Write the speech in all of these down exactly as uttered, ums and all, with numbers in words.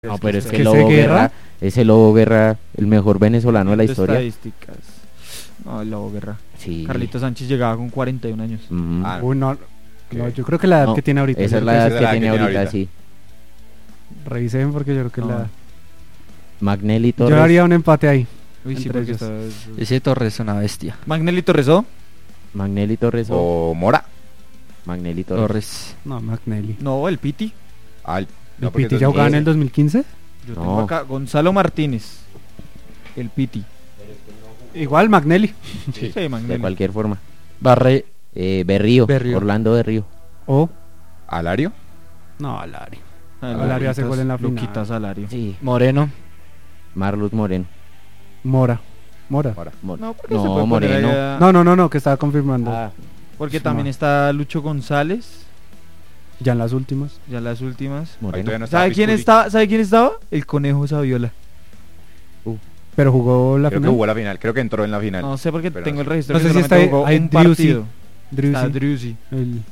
No, pero es es que que Lobo ese Guerra, Guerra- ese Lobo Guerra, el mejor venezolano de la historia. Estadísticas. No, el Lobo Guerra. Sí. Carlitos Sánchez llegaba con cuarenta y un años. Ujú. Ah, Uy, no, ¿qué? no, yo creo que la edad No, que tiene ahorita. Esa yo es creo la que edad esa que, es la tiene que tiene ahorita, ahorita. sí. Revisen porque yo creo que No. la... Magnelli Torres. Yo haría un empate ahí. Uy, sí, Entre porque ellos. está... Ese Torres es una bestia. Magnelli Torresó. Magnelli Torres o O Mora. Magnelli Torres. Torres. No, McNally. No, el Piti. Ah, el- ¿El no, porque Piti entonces- ya jugaba en ese. el dos mil quince? Yo No. tengo acá Gonzalo Martínez. El Piti. Igual McNally. Sí, De Magnelli. cualquier forma. Barre. Eh, Berrío, Berrío. Orlando Berrío. O... Alario. No, Alario. Ah, Alario hace Luquitas- gol en la final. Luquitas Alario. Sí. Moreno. Marlus Moreno. Mora. Mora. Mora. Mo- No, porque se no, puede poner Moreno. allá- No, no, no, no, que estaba confirmando. Ah, Porque No. también está Lucho González. Ya en las últimas. Ya las últimas. Ahí Moreno. todavía no estaba ¿Sabe quién Pisculi. estaba? ¿Sabe quién estaba? El Conejo Saviola. Pero jugó la Creo que final. jugó la final. Creo que entró en la final. No sé porque Pero tengo el no sé. registro. No que sé si solamente está ahí- jugó ahí un Driussi. partido. Driussi. Está Driussi. El-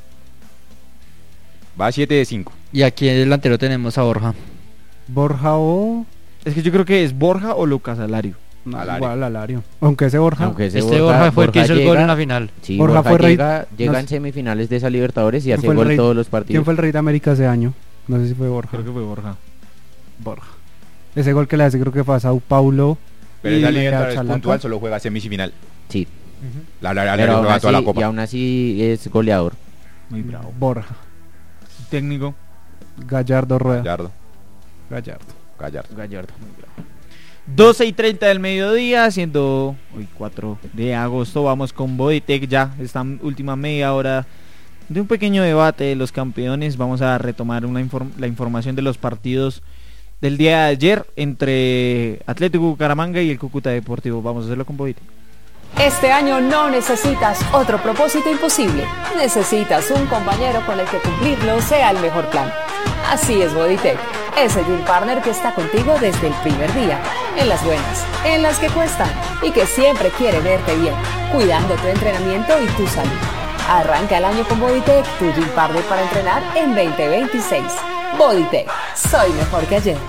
Va siete de cinco. Y aquí en el delantero tenemos a Borja. Borja o... Es que yo creo que es Borja o Lucas Alario. No, Alario. igual Alario. Aunque ese Borja... Aunque ese Este Borja, fue el que hizo el gol llega- en la final. Sí, Borja Borja, fue rey- llega, llega no en sé. semifinales de esa Libertadores y ¿Quién hace fue el gol rey? todos los partidos. ¿Quién fue el rey de América ese año? No sé si fue Borja. Creo que fue Borja. Borja. Ese gol que le hace creo que fue a Sao Paulo. Pero y esa a Libertadores Chalaca. puntual solo juega semifinal. Sí, La, la, la, pero la, aún juega toda la así, y copa. aún así es goleador. Muy bravo. Borja. Técnico. Gallardo Rueda. Gallardo. Gallardo. Gallardo. Gallardo. doce y treinta del mediodía, siendo hoy cuatro de agosto. Vamos con Bodytech ya. Esta última media hora de un pequeño debate de los campeones. Vamos a retomar una inform- la información de los partidos del día de ayer entre Atlético Bucaramanga y el Cúcuta Deportivo. Vamos a hacerlo con Bodytech. Este año no necesitas otro propósito imposible. Necesitas un compañero con el que cumplirlo sea el mejor plan. Así es Bodytech, ese gym partner que está contigo desde el primer día, en las buenas, en las que cuestan y que siempre quiere verte bien, cuidando tu entrenamiento y tu salud. Arranca el año con Bodytech, tu gym partner para entrenar en veinte veintiséis. Bodytech, soy mejor que ayer.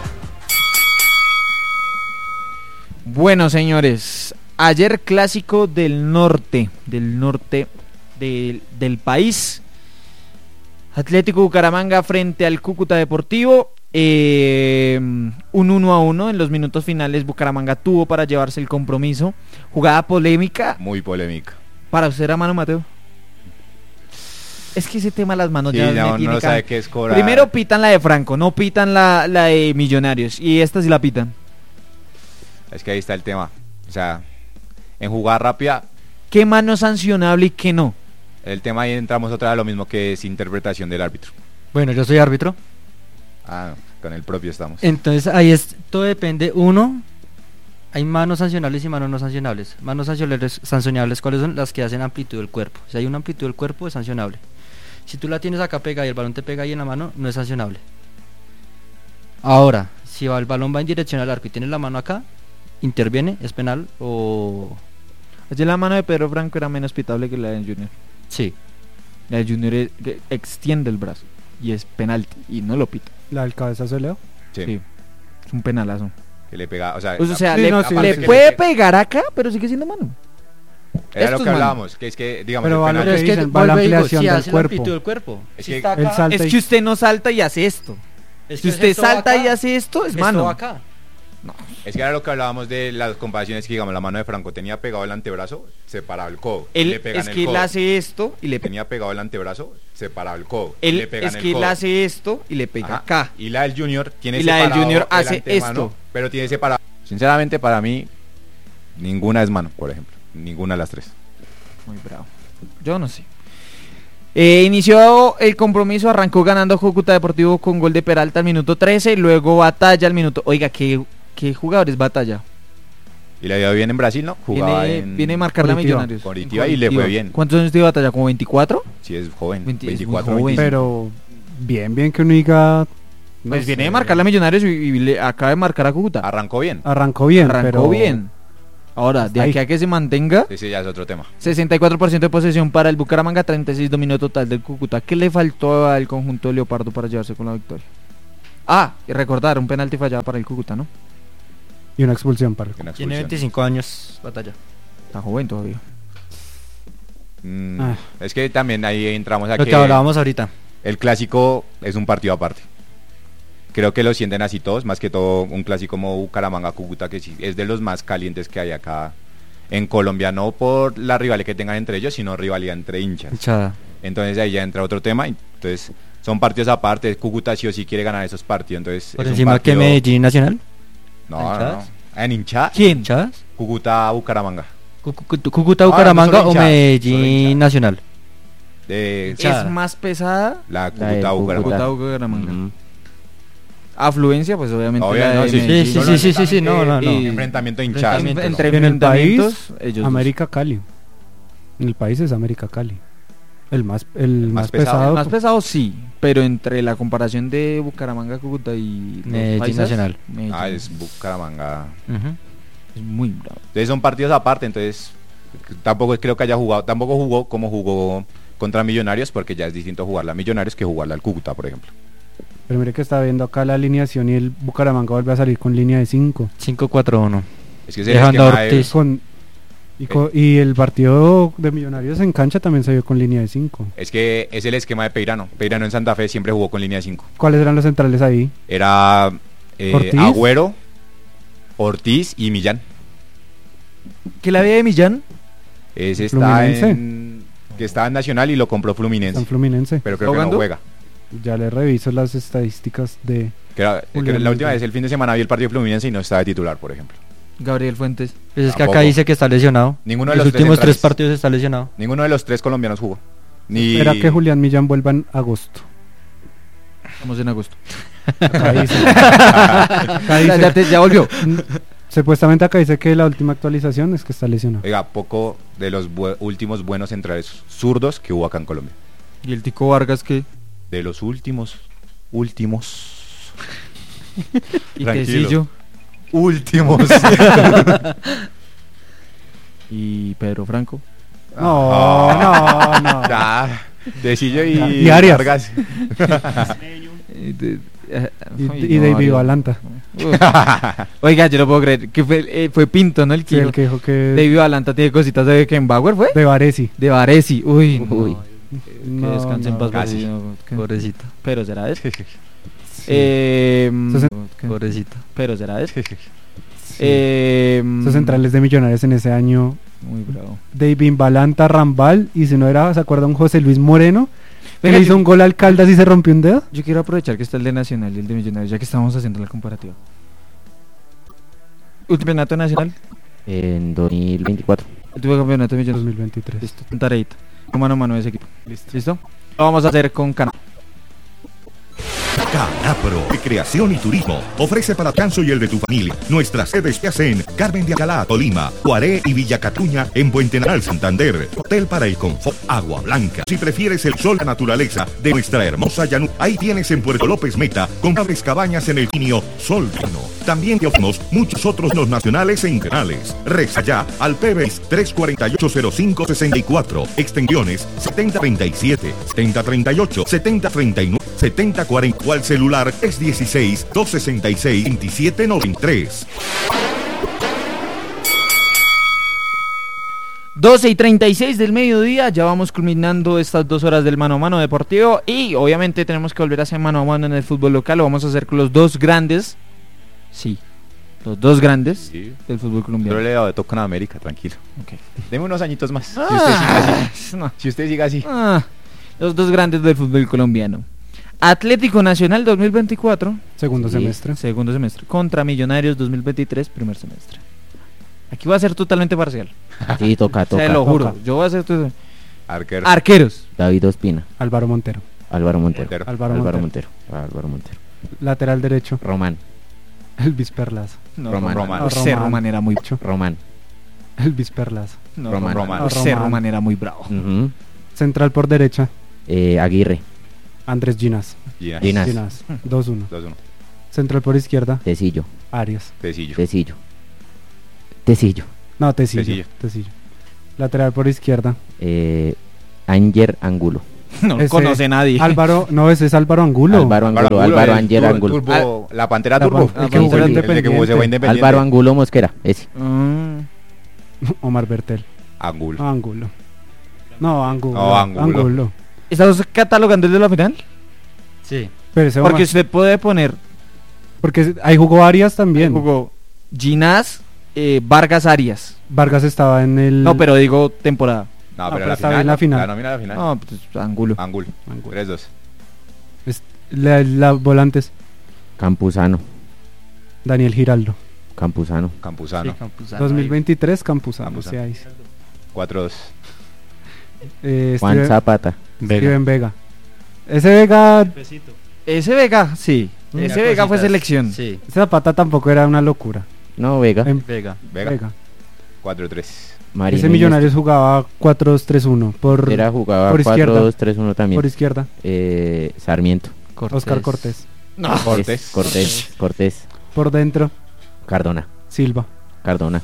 Bueno, señores, ayer clásico del norte, del norte del, del país. Atlético Bucaramanga frente al Cúcuta Deportivo. Eh, un uno a uno en los minutos finales. Bucaramanga tuvo para llevarse el compromiso. Jugada polémica. Muy polémica. Para usted era mano, Mateo. Es que ese tema de las manos Sí, ya no, me tiene no can- sabe qué es cobrar. Primero pitan la de Franco, no pitan la, la de Millonarios. Y esta sí la pitan. Es que ahí está el tema. O sea, en jugada rápida, ¿Qué mano sancionable y qué no? el tema ahí entramos otra vez a lo mismo que es interpretación del árbitro. Bueno, yo soy árbitro. Ah, con el propio estamos. Entonces ahí es, todo depende. Uno, hay manos sancionables y manos no sancionables. Manos sancionables, sancionables, ¿cuáles son? Las que hacen amplitud del cuerpo. Si hay una amplitud del cuerpo, es sancionable. Si tú la tienes acá pegada y el balón te pega ahí en la mano, no es sancionable. Ahora, si va- el balón va en dirección al arco y tienes la mano acá, interviene, es penal o... Ayer la mano de Pedro Franco era menos pitable que la de Junior. Sí. La de Junior es- que extiende el brazo y es penalti y no lo pita. La del cabezazo de Leo. Sí, Sí. Es un penalazo. que le pega, o sea, O sea, Sí, le, no, sí, le sí, sí. puede pegar acá, pero sigue siendo mano. era esto lo es que mano. hablábamos, que es que, digamos, Pero el va lo penal- que Pero es que dicen, va la vuelvo y digo, ampliación si del hace la cuerpo. amplitud del cuerpo. Es Si que está él acá, salta Es y- que usted no salta y hace esto. es Si que usted esto salta acá, y hace esto, es esto mano. acá. Es que era lo que hablábamos de las comparaciones que, digamos, la mano de Franco tenía pegado el antebrazo, separaba el codo. Él, le pegan es el que él codo. hace esto y le pega. Tenía pegado el antebrazo, separaba el codo. Él, le pegan es el que él codo. hace esto y le pega Ajá. acá. Y la del Junior tiene Y la del separado Junior el hace antemano, esto. pero tiene separado. Sinceramente, para mí, ninguna es mano, por ejemplo. Ninguna de las tres. Muy bravo. Yo no sé. Eh, inició el compromiso, arrancó ganando Cúcuta Deportivo con gol de Peralta al minuto trece, luego Batalla al minuto... Oiga, ¿qué, qué jugadores Batalla? Y le dio bien en Brasil, ¿no? Jugaba Viene, en... viene a marcar la Coritiba. Millonarios. Coritiba En y le fue Coritiba. bien. ¿Cuántos años tiene Batalla? ¿Como veinticuatro? Sí, es joven. veinte, es muy veinticuatro, joven. veinticinco. Pero bien, bien que uno diga... no Pues viene sé, de marcar la Millonarios y, y le acaba de marcar a Cúcuta. Arrancó bien. Arrancó bien, Arrancó pero... bien. Ahora, de Ahí. aquí a que se mantenga, Ese ya es otro tema. sesenta y cuatro por ciento de posesión para el Bucaramanga, treinta y seis dominio total del Cúcuta. ¿Qué le faltó al conjunto de Leopardo para llevarse con la victoria? Ah, y recordar, un penalti fallado para el Cúcuta, ¿no? Y una expulsión para el Una Tiene expulsión. veinticinco años, batalla. Está joven todavía. Mm, Ah. Es que también ahí entramos a Lo que hablábamos ahorita. el clásico es un partido aparte. Creo que lo sienten así todos, más que todo un clásico como Bucaramanga-Cúcuta, que sí es de los más calientes que hay acá en Colombia, no por la rivalidad que tengan entre ellos, sino rivalidad entre hinchas. Echada. Entonces ahí ya entra otro tema, entonces son partidos aparte, Cúcuta sí o sí quiere ganar esos partidos, entonces Por es un encima que partido- Medellín Nacional. No, no, no. ¿Hinchadas? En hinchada, ¿Quién? ¿Hinchadas? Cúcuta-Bucaramanga. Cu- cu- cu- ¿Cúcuta, Ah, Bucaramanga no, solo o hinchadas, solo Medellín hinchadas. Nacional? De Hinchada. Es más pesada la La de Cúcuta-Bucaramanga. Cúcuta Bucaramanga. Ujú. Afluencia, pues obviamente Obvio, la no, de sí, Medellín. sí, no, sí, no, sí, sí, sí, no, no, no. y- Enfrentamiento de hinchadas. Enfrentamiento. Entre En el país, enfrentamientos, ellos dos. América Cali. En el país es América Cali. El más, el más más, pesado. pesado. El más pesado sí, pero entre la comparación de Bucaramanga, Cúcuta y los Medellín paisas, Nacional. Medellín Ah, es Bucaramanga. Ujú. es muy bravo. Entonces son partidos aparte, entonces tampoco creo que haya jugado, tampoco jugó como jugó contra Millonarios, porque ya es distinto jugarla a Millonarios que jugarla al Cúcuta, por ejemplo. Pero mire que está viendo acá la alineación y el Bucaramanga vuelve a salir con línea de cinco. cinco cuatro uno. Es que ese Dejando esquema a de- Ortiz. Con, y, co- y el partido de Millonarios en cancha también se vio con línea de cinco. es que es el esquema de Peirano. Peirano en Santa Fe siempre jugó con línea de cinco. ¿Cuáles eran los centrales ahí? Era eh, ¿Ortiz? Agüero, Ortiz y Millán. ¿Qué la vida de Millán? Ese está Fluminense. en, que estaba en Nacional y lo compró Fluminense, San Fluminense. pero creo que ¿Jugando? no juega. Ya le reviso las estadísticas de... Que era- que Julián la última Millán. vez el fin de semana vi el partido de Fluminense y no estaba de titular, por ejemplo. Gabriel Fuentes. Pues es que acá Tampoco. dice que está lesionado. Ninguno de los los tres últimos tres centrales. partidos está lesionado. Ninguno de los tres colombianos jugó. Ni Espera que Julián Millán vuelva en agosto. Estamos en agosto. Acá dice, acá Ya, dice- ya te- ya volvió. supuestamente acá dice que la última actualización es que está lesionado. Oiga, poco de los bu- últimos buenos centrales zurdos que hubo acá en Colombia. ¿Y el Tico Vargas qué? De los últimos, últimos, ¿Y Tranquilo. Tecillo? últimos. ¿Y Pedro Franco? No, no, no. Ya, Decillo y, Y Arias. Vargas. Eh, de- eh, Y, ay, y no, David Arias. Valanta. Uf. Oiga, yo no puedo creer que fue, eh, fue Pinto, ¿no? El Sí, que, el que dijo que... David Valanta tiene cositas de Beckenbauer, ¿fue? De Varesi. De Varesi. Uy, no. Uy. Que No, descanse en no. paz, Casi. Varesi, no, que- Pobrecito. Pero será de él. Sí. Eh, Entonces- ¿qué? Pobrecito. Pero será de él. Sí. Eh, Esos centrales de Millonarios en ese año, Muy bravo. David Valanta, Rambal, y si no era, ¿se acuerda un José Luis Moreno? Que Venga, le hizo yo- un gol al Caldas y se rompió un dedo. Yo quiero aprovechar que está el de Nacional y el de Millonarios, ya que estamos haciendo la comparativa. ¿Último campeonato nacional? En dos mil veinticuatro. Último campeonato de Millonarios. dos mil veintitrés. Listo, un tareita. Un mano a mano de ese equipo. Listo. ¿Listo? Lo vamos a hacer con Cana. Canapro, Recreación y Turismo. Ofrece para descanso y el de tu familia. Nuestras sedes se hacen Carmen de Alcalá, Tolima, Guaré y Villa Catuña en Puente Naral, Santander. Hotel para el confort, Agua Blanca. Si prefieres el sol y la naturaleza de nuestra hermosa llanura, ahí tienes en Puerto López Meta, con aves cabañas en el Quinio Sol Vino. También te ofrecemos muchos otros los nacionales e internacionales. Reza ya al P B S tres cuatro ocho cero cinco seis cuatro, extensiones setenta treinta y siete, setenta treinta y ocho, setenta treinta y nueve, setenta cuarenta o al celular tres uno seis, dos seis seis, dos siete nueve tres. doce y treinta y seis del mediodía, ya vamos culminando estas dos horas del mano a mano deportivo y obviamente tenemos que volver a hacer mano a mano en el fútbol local. Lo vamos a hacer con los dos grandes, sí, los dos grandes Sí. del fútbol Yo colombiano. le he dado de toque en América, tranquilo. Ok. Deme unos añitos más. Ah. Si usted siga así. No. Si usted siga así. Ah, los dos grandes del fútbol colombiano. Atlético Nacional dos mil veinticuatro, Segundo Sí. semestre. segundo semestre, contra Millonarios dos mil veintitrés, primer semestre. Aquí va a ser totalmente parcial. Sí, toca, toca. Se lo juro. Toca. Yo voy a hacer todo- Arquero. arqueros. David Ospina. Álvaro Montero. Álvaro Montero. Montero. Álvaro, Álvaro Montero. Montero. Álvaro Montero. Lateral derecho. Román. Elvis Perlaza. No, Román. Román. Uy, ese Román. Román era muy Román. Elvis Perlaza. no, Román. Román. No, Ese Román. Román era muy bravo. Ujú. Central por derecha. Eh, Aguirre. Andrés Ginás. Ginás. Ginás. Ginás. dos uno. dos uno. Central por izquierda. Tecillo. Arias. Tecillo. Tecillo. Tecillo. No, Tecillo. Tecillo. Tecillo. Lateral por izquierda. Eh, Ánger Angulo. No lo Ese- conoce nadie. Álvaro, no, ese es Álvaro Angulo. Álvaro Angulo, Álvaro el Ángel Tur- Angulo. Turbo- la Pantera La Turbo. Pan- el que jugó en El de que Independiente. jugó se fue Independiente. Álvaro Angulo Mosquera, ese. Mm. Omar Bertel. Angulo. Angulo. No, Angulo. No, Angulo. ¿Estás catalogando el de la final? Sí. Pero ese Omar- Porque usted puede poner, porque ahí jugó Arias también. jugó Ginás, eh, Vargas Arias. Vargas estaba en el... No, pero digo temporada. No, Ah, pero pero la está final, bien la final. La nómina de la final. No, pues Angulo. Angulo. Angulo. tres dos. Es- la, la- volantes. Campuzano, Daniel Giraldo. Campuzano. Campuzano. Sí, Campuzano dos mil ahí. veintitrés, Campuzano. Campuzano. sí, ahí. cuatro dos. Eh, Juan Steven- Zapata. Steven Vega. Ese Vega, Ese Vega, sí. Tenía Ese Vega fue cositas. selección. Sí. ese Zapata tampoco era una locura. No, Vega. En Vega. Vega. Vega. cuatro tres. Marino Ese Millonarios jugaba cuatro dos tres uno por, Era jugaba por izquierda. cuatro dos tres uno también. por izquierda. Eh, Sarmiento. Oscar Cortés. No. Cortés. Es- Cortés. Cortés. Por dentro, Cardona. Silva. Cardona.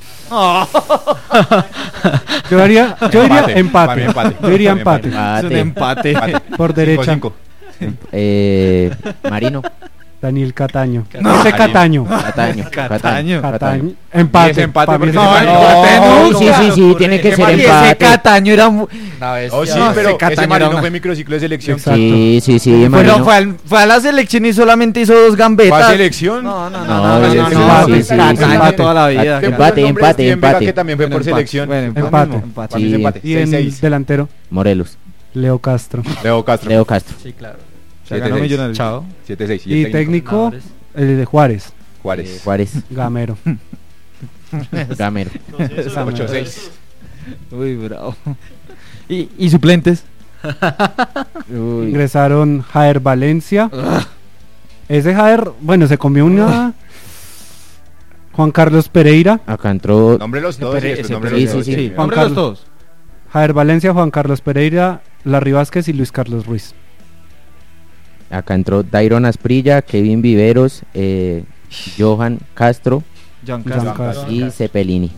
Yo haría, yo diría Empate. empate. Para mí empate. Yo diría Para mí empate. Es un empate. Empate. Por derecha, cinco Eh, Marino. Daniel Cataño. No. Ese Cataño. Cataño. Cataño. Cataño. Empate. Ese empate, Pa' mí porque ese no, empate. no, Sí, sí, sí, sí, tiene que ser Y ese empate. Cataño era mu- Oh, sí, No, pero ese Cataño ese era Marino una- fue microciclo de selección. Exacto. Sí, sí, sí, Bueno, Marino. fue, al- fue a la selección y solamente hizo dos gambetas. ¿Fue a selección? No, no, no, No, no, no, sí, no, sí, no, sí, no, sí, Cataño empate. toda la vida. Empate, ¿Qué fue el nombre de empate, Steven Vega, empate. que también fue Bueno, por empate. selección. Bueno, empate. Empate. Empate. Para mí es Sí. empate. Y en seis seis. delantero, Morelos. Leo Castro. Leo Castro. Leo Castro. Sí, claro. Se ganó siete seis. Millonarios. Chao. siete seis. Y técnico, Ganadores. el de Juárez. Eh, Juárez. Juárez. Gamero. Gamero. ocho seis. Uy, bravo. ¿Y, y suplentes? Uy. Ingresaron Jair Valencia. Ese Jair, bueno, se comió una. Juan Carlos Pereira. Acá entró. Nombre los dos. Pere- y después ese nombre Pere- los dos. sí, sí, sí. Juan Nómbrelos Carlos. todos. Jair Valencia, Juan Carlos Pereira, Larry Vázquez y Luis Carlos Ruiz. Acá entró Dairon Asprilla, Kevin Viveros, eh, Johan Castro John Castro. Castro. Castro. y Cepelini.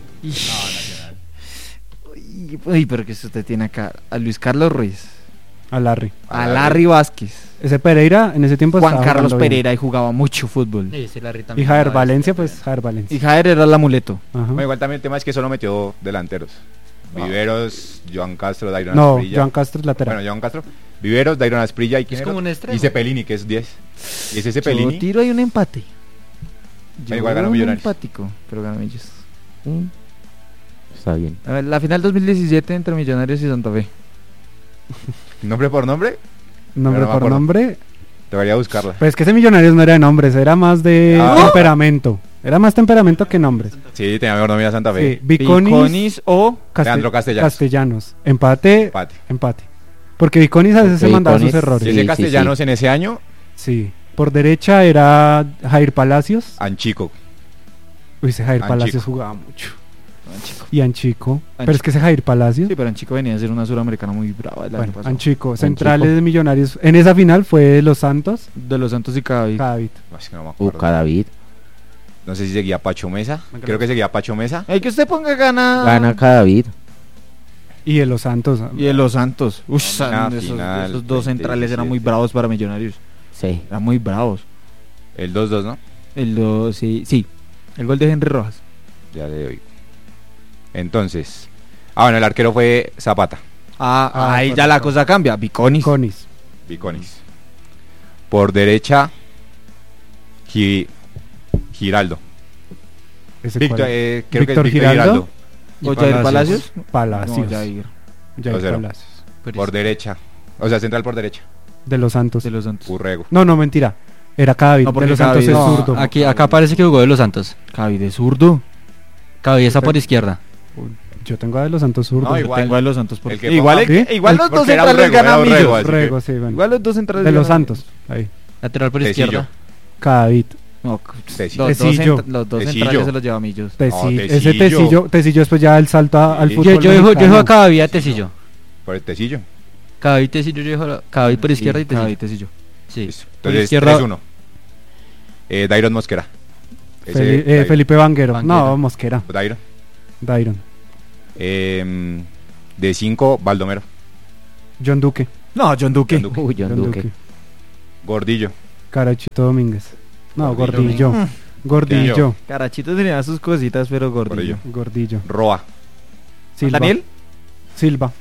Uy, uy, pero que usted tiene acá a Luis Carlos Ruiz, A Larry. a Larry Vázquez, Ese Pereira en ese tiempo Juan estaba Carlos jugando bien. Pereira y jugaba mucho fútbol. Sí, sí, Larry Y también Jair jugaba Valencia, este, pues Jair Valencia. Y Jair era el amuleto. Ajá. Bueno, igual también el tema es que solo metió delanteros. Viveros, Joan Castro, Dairon No, Asprilla. Joan Castro es lateral. Bueno, Joan Castro. Viveros, Dairon Asprilla y ¿quién Es era? como un extremo. Y Cepelini, que es diez. Y ese Yo Cepelini. tiro ahí un empate. Yo igual ganó un Millonarios. empático, pero ganó Millos. Mm. Está bien. A ver, la final dos mil diecisiete entre Millonarios y Santa Fe. Nombre por nombre. Nombre no me por acuerdo. nombre. Debería buscarla. Pues que ese Millonarios no era de nombres, era más de Ah. temperamento. Era más temperamento que nombres. Sí, tenía mejor nombre a Santa Sí, Fe. Viconis, Viconis o Caste- Leandro Castellanos. Castellanos. Empate, Empate. empate. Porque Viconis a veces se Porque mandaba sus Viconis- Y errores. Sí, Sí. ese Castellanos en ese año, Por derecha era Jair Palacios. Anchico. Uy, ese Jair Anchico. Palacios jugaba mucho. Anchico. Y Anchico. Pero es Anchico. que ese Jair Palacios. Sí, pero Anchico venía a ser una suramericana muy brava el año Bueno, pasado. Anchico. Anchico. Centrales de Millonarios. En esa final fue Los Santos. De los Santos y Cadavid. David. No, es que no me acuerdo. Uca David. No sé si seguía Pacho Mesa. Creo que seguía Pacho Mesa. Hay que usted ponga gana. Gana David. Y de Los Santos. Y de los Santos. Uy, Una esos, final, esos dos centrales eran muy veintisiete. bravos para Millonarios. Sí. Eran muy bravos. El dos dos, ¿no? El dos, sí, sí. El gol de Henry Rojas. Ya le doy. Entonces. Ah, bueno, el arquero fue Zapata. Ah, Ah, ahí correcto. ya la cosa cambia. Viconis. Conis. Viconis. Por derecha, Gi- Giraldo. Ese Víctor, cuál. eh, creo Víctor que es Víctor Giraldo. Giraldo. ¿O Jair Palacios? Palacios. No, Jair. Jair dos cero. Palacios. Por derecha. O sea, central por derecha. De Los Santos. De los Santos. Urrego. No, no, mentira. Era David. No, porque de Los Santos Cadavid- es no, zurdo. Aquí, acá parece que jugó de los Santos. Cadavid de zurdo. Caballeza está por izquierda. Yo tengo a De Los Santos zurdo. No, Yo igual. tengo a los Santos por El que igual, ponga- el que- ¿Sí? igual El- los dos porque era centrales Urrego, era ganan Urrego, millos. así que- Rego, sí, bueno. Igual los dos centrales De Los ganan Santos. Ahí. Lateral por Tecillo. izquierda. David. No, Tecillo. los, dos Tecillo. cent- los dos Tecillo. centrales se los lleva Millos. Teci- No, Ese Tecillo. Tecillo. Tecillo después ya el salto a- al Sí. fútbol. Yo, yo, dejo, yo mexicano. dejo a Cadavid a Tecillo. Por el Tecillo. Cadavid, Tecillo, yo dejo a Cadavid por izquierda y Tecillo. Cadavid, Tecillo. Sí. Listo. Por Entonces, izquierda- tres uno. Eh, Dairon Mosquera. Ese Feli- eh, Dairon. Felipe Vanguero. Vanguero. No, Mosquera. Dairon. Dairon. Eh, de cinco, Baldomero. John Duque. No, John Duque. John Duque. Uy, John John Duque. Duque. Gordillo. Carachito Domínguez. No, Gordillo. Gordillo. Gordillo. Carachito tenía sus cositas, pero Por gordillo. ello. Gordillo. Roa. Silva. ¿Daniel? Silva.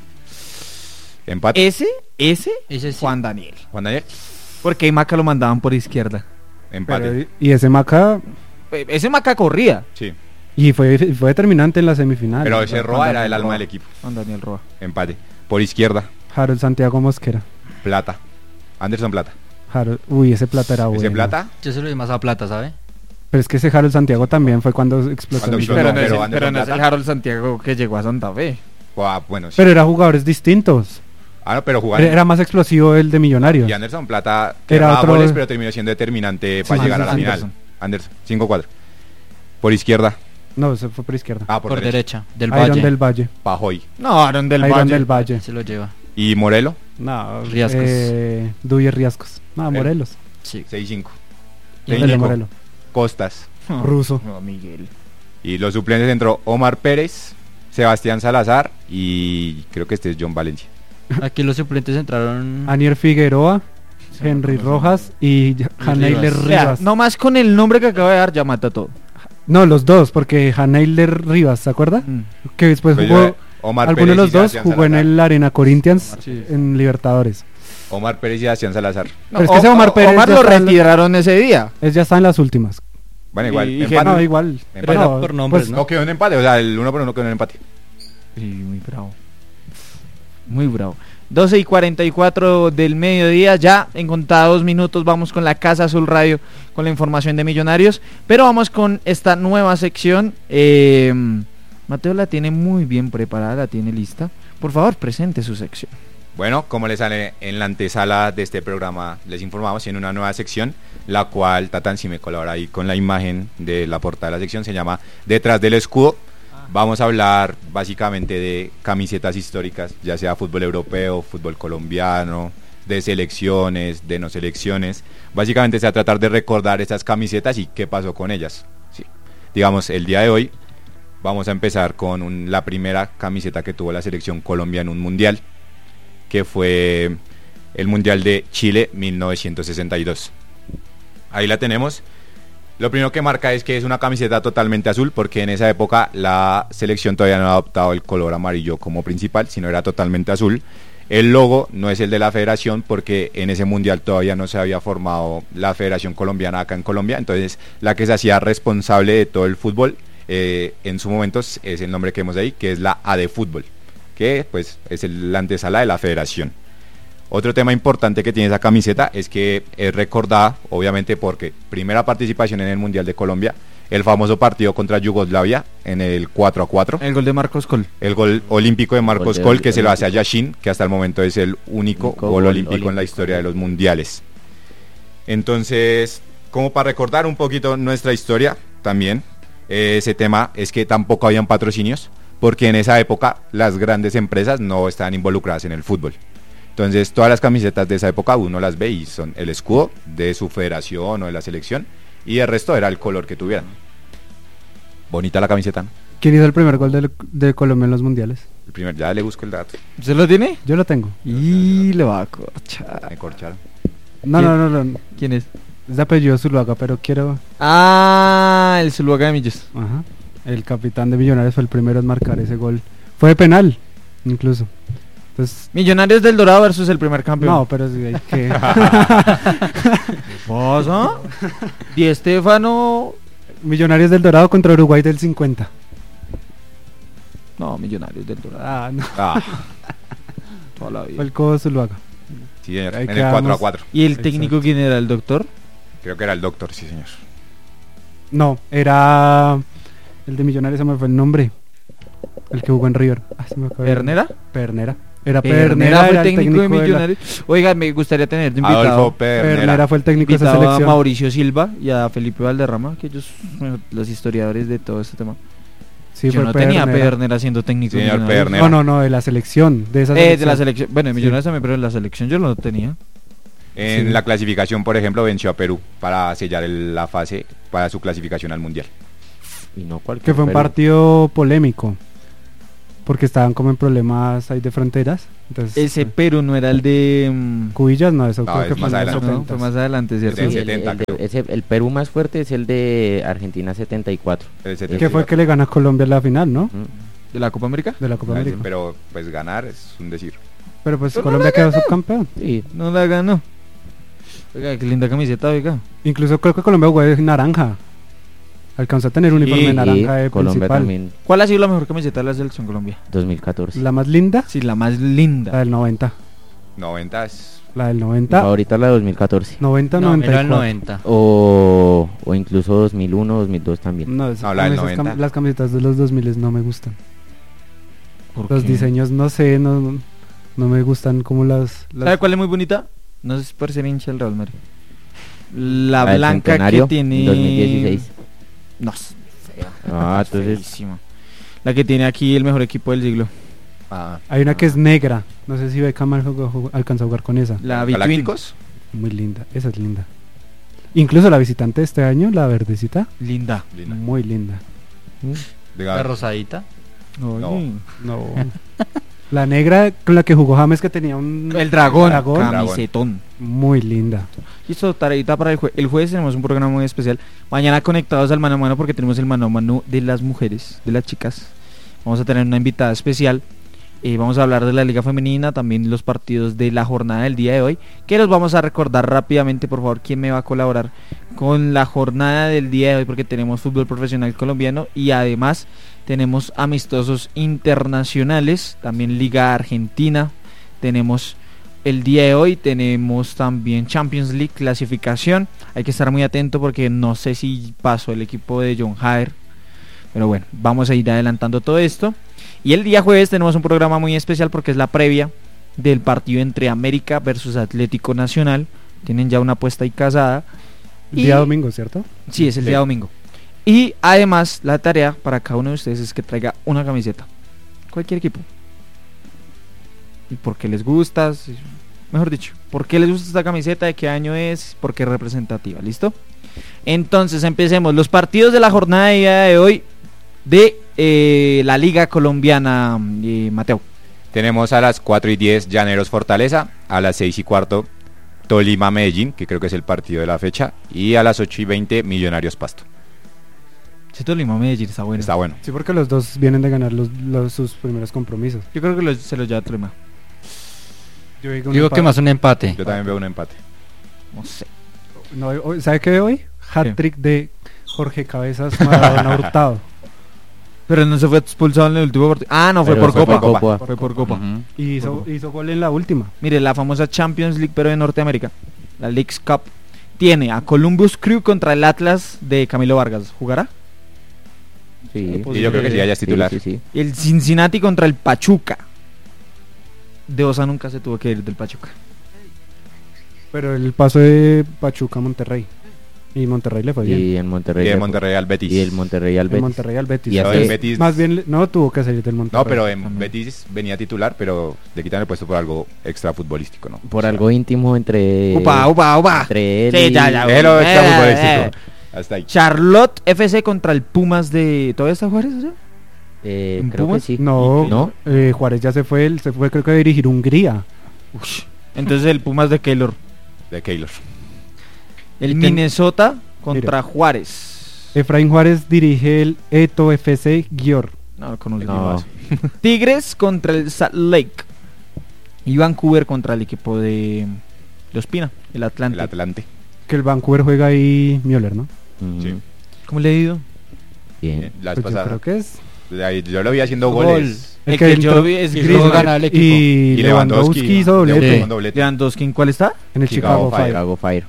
Empate. Ese, ese, Ese sí. Juan Daniel. Juan Daniel. Porque Maca lo mandaban por izquierda. Empate. Pero- y ese Maca. Eh, Ese Maca corría. Sí. Y fue, fue determinante en la semifinal. Pero ese Juan Roa era Daniel el alma Roa. del equipo. Juan Daniel Roa. Empate. Por izquierda. Harold Santiago Mosquera. Plata. Anderson Plata. Harold, uy, ese Plata era bueno. Ese Plata. Yo se lo di más a Plata, ¿sabe? Pero es que ese Harold Santiago también fue cuando explotó. Cuando el explotó. Pero millón. no, es, pero el, Anderson pero no es el Plata. Harold Santiago que llegó a Santa Fe. Ah, bueno, sí. Pero eran jugadores distintos. Ah, no, pero jugando. Era, era más explosivo el de Millonarios. Y Anderson Plata Era era otro- goles, pero terminó siendo determinante para Sí, llegar a la Anderson. final. Anderson, cinco cuatro. Por izquierda, No, se fue por izquierda. ah, por, Por, derecha, derecha. Del Iron Valle. del Valle. Pajoy. No, Aaron del Iron Valle. del Valle. Se lo lleva. Y Morelo, No, Riascos. Eh, Duy Riascos. No, Morelos. Sí. seis cinco. Dele, Técnico, Morelo. Costas. No, Ruso. No, Miguel. Y los suplentes entró Omar Pérez, Sebastián Salazar y creo que este es John Valencia. Aquí los suplentes entraron. Anier Figueroa, Henry Rojas y Janeiler Rivas. Vea, Rivas. no más con el nombre que acaba de dar ya mata todo. No, los dos, porque Janeiler Rivas, ¿se acuerda? Mm. Que después Pues jugó, yo, Omar alguno de Pérez los y dos Sebastián jugó en Salazar. el Arena Corinthians Sí. en Libertadores. Omar Pérez y Sebastián Salazar. Pero es que ese Omar Pérez Omar ya lo está en la- retiraron ese día. Es ya está en las últimas. Bueno, igual. Y- y empate. No, igual. Empate. Pero era No, por nombres, pues, ¿no? No quedó en empate, o sea, el uno por uno quedó en empate. Sí, muy bravo. Muy bravo. doce y cuarenta y cuatro del mediodía, ya en contados minutos vamos con la Casa Azul Radio con la información de Millonarios, pero vamos con esta nueva sección. eh, Mateo la tiene muy bien preparada, la tiene lista. Por favor, presente su sección. Bueno, como les sale en la antesala de este programa, les informamos, tiene una nueva sección, la cual Tatán, si me colabora ahí con la imagen de la portada de la sección, se llama Detrás del Escudo. Vamos a hablar básicamente de camisetas históricas, ya sea fútbol europeo, fútbol colombiano, de selecciones, de no selecciones. Básicamente se va a tratar de recordar estas camisetas y qué pasó con ellas. Sí. Digamos, el día de hoy vamos a empezar con un- la primera camiseta que tuvo la selección Colombia en un mundial, que fue el Mundial de Chile mil novecientos sesenta y dos. Ahí la tenemos. Lo primero que marca es que es una camiseta totalmente azul, porque en esa época la selección todavía no ha adoptado el color amarillo como principal, sino era totalmente azul. El logo no es el de la federación, porque en ese mundial todavía no se había formado la Federación Colombiana acá en Colombia, entonces la que se hacía responsable de todo el fútbol eh, en su momento es el nombre que vemos ahí, que es la A de Fútbol, que pues es el, la antesala de la federación. Otro tema importante que tiene esa camiseta es que es recordada, obviamente, porque primera participación en el Mundial de Colombia, el famoso partido contra Yugoslavia en el cuatro a cuatro, El gol de Marcos Col. el gol olímpico de Marcos Gol de- Col, que se lo hace a olímpico. Yashin, que hasta el momento es el único, Único gol gol olímpico, en la olímpico. historia de los mundiales. Entonces, como para recordar un poquito nuestra historia también, eh, ese tema es que tampoco habían patrocinios, porque en esa época las grandes empresas no estaban involucradas en el fútbol. Entonces todas las camisetas de esa época uno las ve y son el escudo de su federación o de la selección, y el resto era el color que tuvieran. Bonita la camiseta, ¿no? ¿Quién hizo el primer gol de, de Colombia en los mundiales? El primer, ya le busco el dato, ¿Usted lo tiene? Yo lo tengo. Y le va a corchar. me corcharon. No, ¿Quién? no, no, no. ¿Quién es? Es de apellido Zuluaga, pero quiero. Ah, el Zuluaga de Millos. Ajá. El capitán de Millonarios fue el primero en marcar ese gol. Fue de penal, incluso. Entonces, Millonarios del Dorado versus el primer campeón. no, pero sí hay que. ¿Pasa? Di Estefano. Millonarios del Dorado contra Uruguay del cincuenta. No, Millonarios del Dorado. Ah, no. Ah, Toda la Fue vida. el codo Zuluaga. sí, señor, Ahí en el quedamos. cuatro a cuatro. ¿Y el técnico Exacto. quién era? ¿El doctor? Creo que era el doctor, sí señor. No, era. El de Millonarios, se me fue el nombre. El que jugó en River. Ah, se me acabó el- ¿Pernera? Pernera. Era Pernera Pernera, fue era el técnico, de la- Millonarios. Oiga, me gustaría tener de invitado. Adolfo Pernera. Pernera fue el técnico de esa Invitado a selección. Mauricio Silva y a Felipe Valderrama, que ellos son los historiadores de todo este tema. Sí, Yo fue no tenía a Pernera. Pernera siendo técnico. de Señor Millonarios. Pernera. No, no, no, de la selección. De esa Eh, selección. de la selección. Bueno, de Millonarios Sí. también, pero en la selección yo no lo tenía. En Sí. la clasificación, por ejemplo, venció a Perú para sellar el- la fase para su clasificación al Mundial. Y no cualquier Que fue un Perú. partido polémico. Porque estaban como en problemas ahí de fronteras. Entonces, Ese Perú no era el de... mm, Cubillas, no, eso No, creo es que más fue en los adelante. no, setenta. fue más adelante, ¿cierto? Del Sí, el, setenta, el de- creo. ese- el Perú más fuerte es el de Argentina setenta y cuatro. El Que setenta y fue el que cuatro. le gana a Colombia en la final, ¿no? Mm. ¿De la Copa América? De la Copa Ah, sí, América. pero pues ganar es un decir. Pero pues Pero no Colombia quedó subcampeón. Sí, No la ganó. Oiga, qué linda camiseta, oiga. Incluso creo que Colombia jugó de naranja. Alcanzó a tener uniforme Sí, naranja de Colombia principal. también, ¿Cuál ha sido la mejor camiseta de la selección Colombia? dos mil catorce. La más linda, Sí, la más la linda. del noventa. noventa es... La del Mi noventa, favorita es la de dos mil catorce. noventa, No, noventa y era el cuatro. noventa. O, o incluso dos mil uno, dos mil dos también. No, esas- No, la del esas cam- noventa. las camisetas de los dos mil no me gustan. ¿Por Los qué? diseños, no sé, no, no me gustan como las... las- ¿Sabe cuál es muy bonita? No sé si por ser hincha del Real Madrid. La, La del blanca que Centenario, tiene... dos mil dieciséis. No, es fea. Ah, Es entonces feísima. La que tiene aquí el mejor equipo del siglo. Ah, Hay una que es negra, no sé si Beckham al- jugó- alcanzó a jugar con esa. La Between. Galácticos. Muy linda, esa es linda. Incluso la visitante de este año, la verdecita, Linda. Linda. muy linda. Diga- La rosadita. No. No. La negra con la que jugó James, que tenía un... El dragón. dragón. Camisetón. Muy linda. Listo, tareita para el, jue- el jueves tenemos un programa muy especial. Mañana conectados al mano a mano porque tenemos el mano a mano de las mujeres, de las chicas. Vamos a tener una invitada especial. Eh, vamos a hablar de la liga femenina, también los partidos de la jornada del día de hoy, que los vamos a recordar rápidamente. Por favor, ¿quién me va a colaborar con la jornada del día de hoy? Porque tenemos fútbol profesional colombiano y además tenemos amistosos internacionales, también liga argentina. Tenemos el día de hoy, tenemos también Champions League clasificación. Hay que estar muy atento porque no sé si pasó el equipo de John Hader, pero bueno, vamos a ir adelantando todo esto. Y el día jueves tenemos un programa muy especial porque es la previa del partido entre América versus Atlético Nacional. Tienen ya una apuesta ahí casada. El Y- día domingo, ¿cierto? Sí, es el Sí. día domingo. Y además la tarea para cada uno de ustedes es que traiga una camiseta. Cualquier equipo. ¿Y por qué les gusta? Sí, mejor dicho, ¿por qué les gusta esta camiseta? ¿De qué año es? ¿Por qué es representativa? ¿Listo? Entonces empecemos. Los partidos de la jornada de día de hoy de eh, la Liga Colombiana, eh, Mateo. Tenemos a las cuatro y diez Llaneros Fortaleza, a las seis y cuarto Tolima Medellín, que creo que es el partido de la fecha, y a las ocho y veinte Millonarios Pasto. Si Tolima Medellín está bueno. Está bueno. Sí, porque los dos vienen de ganar los, los- sus primeros compromisos. Yo creo que los- se los lleva Tolima. Yo digo, un Digo que empate. más un empate. Yo también veo un empate. No sé. No, hoy- ¿sabe qué veo hoy? Hat-trick de Jorge Cabezas Maradona Hurtado. Pero no se fue expulsado en el último partido. Ah, no, fue Pero por fue Copa. por Copa. Fue por Copa. Ujú. Y hizo, hizo gol en la última. Mire, la famosa Champions League, pero de Norteamérica, la Leagues Cup, tiene a Columbus Crew contra el Atlas de Camilo Vargas. ¿Jugará? Sí, pues Y yo creo que sí, ya es sí, titular. sí, sí. El Cincinnati contra el Pachuca. De Osa nunca se tuvo que ir del Pachuca. Pero el paso de Pachuca a Monterrey. Y Monterrey le fue bien. Y en Monterrey. Y de le- Monterrey al Betis. Y el Monterrey al De Betis. Monterrey al Betis. Y No, hasta- en Betis- Más bien, le- no tuvo que salir del Monterrey. No, pero en También. Betis venía titular, pero le quitan el puesto por algo extra futbolístico, ¿no? Por O sea, algo íntimo entre. Upa, upa, upa. Entre él Sí, y- ya, ya, Pero Eh, extra eh, futbolístico. Hasta ahí. Charlotte F C contra el Pumas de... ¿Todavía está Juárez allá? Eh, ¿En creo que Pumas? sí. No, ¿No? eh, Juárez ya se fue, él se fue creo que a dirigir Hungría. Entonces el Pumas de Keylor. De Keylor. El Y ten- Minnesota contra Juárez. Efraín Juárez dirige el Eto F C Györ. No, lo conozco. No. Tigres contra el Salt Lake. Y Vancouver contra el equipo de Los Pina, el Atlante. El Atlante. Que el Vancouver juega ahí Müller, ¿no? Ujú. Sí. ¿Cómo le he ido? Bien. Las Pues yo pasadas. creo que es. De ahí yo lo vi haciendo Gol. goles. El, El que, que yo entró- vi es y Griezmann. luego gana el equipo. Y, Y Lewandowski, hizo doblete debutó Sí. con doblete. Lewandowski, ¿en cuál está? en el Chicago Chicago Fire. Fire. Chicago Fire.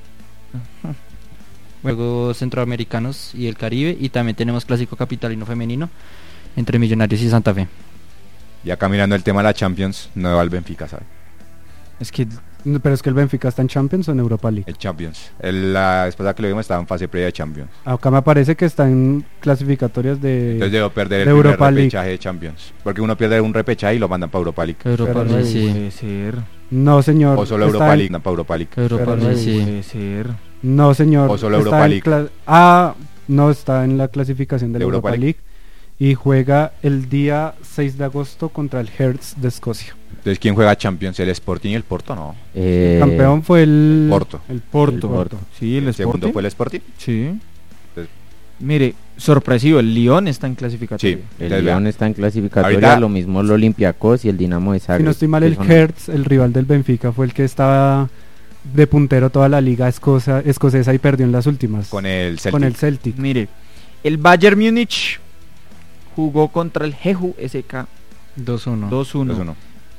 Juegos centroamericanos y el Caribe. Y también tenemos clásico capitalino femenino entre Millonarios y Santa Fe. Ya caminando el tema de la Champions, no va al Benfica, ¿sabes? Es que No, pero es que el Benfica está en Champions o en Europa League. El Champions. El, la vez pasada que lo vimos estaba en fase previa de Champions. Acá me parece que está en clasificatorias de. Entonces debo perder el de primer Europa League. repechaje de Champions. Porque uno pierde un repechaje y lo mandan para Europa League. Europa Pero League, no sí. puede ser. No, señor. O solo está Europa en- League, no para Europa League. Europa Pero League, no, sí. Puede ser. No, señor. O solo está Europa en League. cla- Ah, no está en la clasificación de, ¿De la Europa Europa League? League. y juega el día seis de agosto contra el Hearts de Escocia. Entonces, ¿quién juega Champions? ¿El Sporting y el Porto? No. Eh, El campeón fue el Porto. El Porto. El Porto. Sí, el ¿El segundo Sporting. fue el Sporting? Sí. Entonces- Mire, sorpresivo, el Lyon está en clasificatoria. Sí. el Entonces, Lyon vea. está en clasificatoria, Ahorita- lo mismo el Olympiacos y el Dinamo de Zagreb. Si no estoy mal, que el son- Hearts, el rival del Benfica, fue el que estaba de puntero toda la liga escocia- escocesa y perdió en las últimas. Con el Celtic. Con el Celtic. Mire, el Bayern Múnich jugó contra el Jeju S K dos uno. dos uno. dos uno.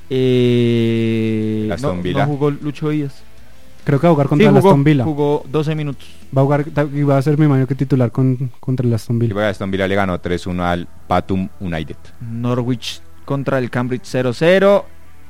Eh, El Aston no, Villa. no jugó Lucho Díaz. Creo que va a jugar contra Sí, el jugó, Aston Villa. jugó doce minutos. Va a jugar ta- y va a ser mi maño que titular con, contra el Aston Y Villa. bueno, Aston Villa le ganó tres uno al Batum United. Norwich contra el Cambridge cero cero.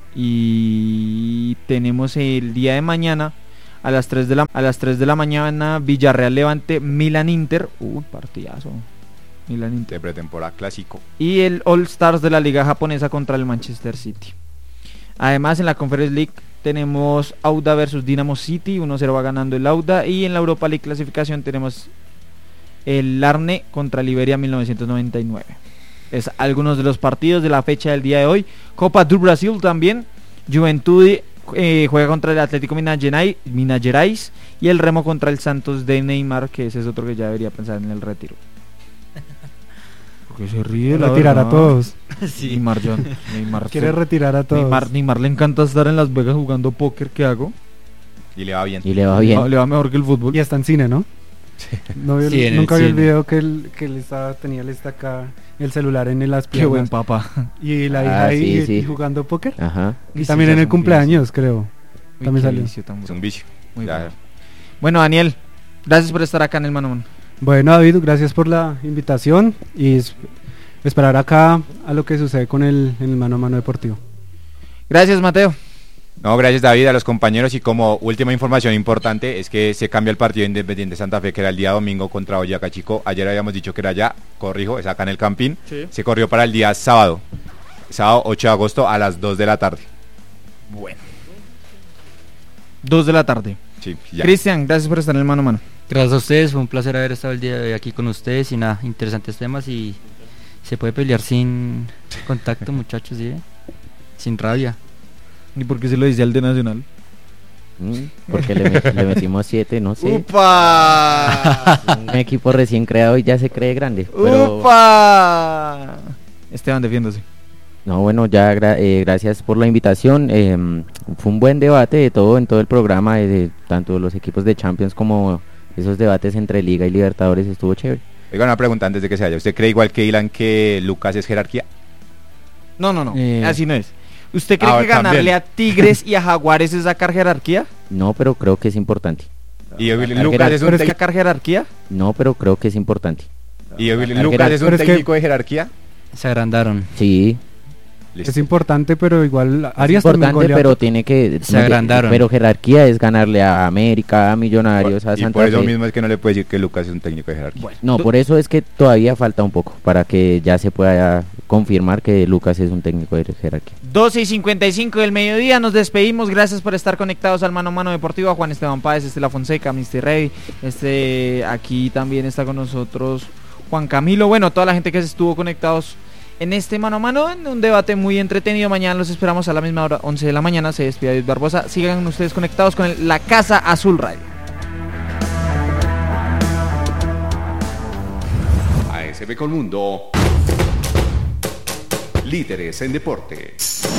Y tenemos el día de mañana a las tres de la, a las tres de la mañana Villarreal Levante, Milan Inter. Uh, partidazo. Milan Inter. De pretemporada clásico. Y el All Stars de la Liga Japonesa contra el Manchester City. Además, en la Conference League tenemos Auda versus Dynamo City, uno cero va ganando el Auda. Y en la Europa League clasificación tenemos el Larne contra Liberia mil novecientos noventa y nueve. Es algunos de los partidos de la fecha del día de hoy. Copa do Brasil también. Juventud eh, juega contra el Atlético Minas Gerais, Minas Gerais. Y el Remo contra el Santos de Neymar, que ese es otro que ya debería pensar en el retiro. Porque se ríe, la Retirar a verdad. todos. Neymar, John. Neymar, Quiere se- retirar a todos. Neymar, Neymar le encanta estar en Las Vegas jugando póker. ¿Qué hago? Y le va bien. Y le va bien. Ah, le va mejor que el fútbol. Y está en cine, ¿no? No vi el- Sí, en el nunca vi el cine. video que él, que él estaba, tenía él está acá, el celular en las Qué buen piernas. papá. Y la Ah, hija ahí sí, y- sí. y jugando póker. Ajá. Y también en el cumpleaños, creo. Uy, También qué salió. vicio tan Es brutal. un vicio. Muy Ya. bueno. Bueno, Daniel, gracias por estar acá en el Mano a Mano. Bueno, David, gracias por la invitación y es- esperar acá a lo que sucede con el, en el mano a mano deportivo. Gracias, Mateo. No, gracias David, a los compañeros, y como última información importante es que se cambia el partido de Independiente Santa Fe, que era el día domingo contra Boyacá Chico. Ayer habíamos dicho que era allá, corrijo, es acá en el Campín. Sí. Se corrió para el día sábado, sábado ocho de agosto a las dos de la tarde. Bueno. Dos de la tarde. Sí, ya. Cristian, gracias por estar en el Mano a Mano. Gracias a ustedes, fue un placer haber estado el día de hoy aquí con ustedes y nada, interesantes temas y se puede pelear sin contacto, muchachos, ¿sí? Sin rabia. ¿Y por qué se lo dice al de Nacional? Mm, Porque le, met- le metimos siete, no sé. ¡Upa! Un equipo recién creado y ya se cree grande. Pero, ¡Upa! Esteban, defiéndose. no, bueno, ya gra- eh, gracias por la invitación. eh, fue un buen debate de todo en todo el programa, de, de tanto los equipos de Champions como esos debates entre Liga y Libertadores, estuvo chévere. Oiga, una pregunta antes de que se vaya. ¿Usted cree igual que Ilan que Lucas es jerarquía? No, no, no. Eh. Así no es. ¿Usted cree Ah, que ganarle también. a Tigres y a Jaguares es sacar jerarquía? No, pero creo que es importante. Y hoy Marcar Lucas es un, pero es ¿Es tec- sacar jerarquía? No, pero creo que es importante. y hoy Marcar Lucas es un Pero es que- técnico de jerarquía. Se agrandaron. Sí, Listo. Es importante, pero igual es Arias también importante, golea. pero tiene que... Se agrandaron. Pero jerarquía es ganarle a América, a Millonarios, a y Santa por eso Fe. mismo es que no le puede decir que Lucas es un técnico de jerarquía. No, por eso es que todavía falta un poco para que ya se pueda confirmar que Lucas es un técnico de jerarquía. doce y cincuenta y cinco del mediodía, nos despedimos. Gracias por estar conectados al Mano a Mano Deportivo. A Juan Esteban Páez, Estela Fonseca, mister Rey. Este, aquí también está con nosotros Juan Camilo. Bueno, toda la gente que estuvo conectados en este Mano a Mano, en un debate muy entretenido. Mañana los esperamos a la misma hora, once de la mañana. Se despide David Barbosa. Sigan ustedes conectados con el- la Casa Azul Radio. A S B Colmundo, líderes en deporte.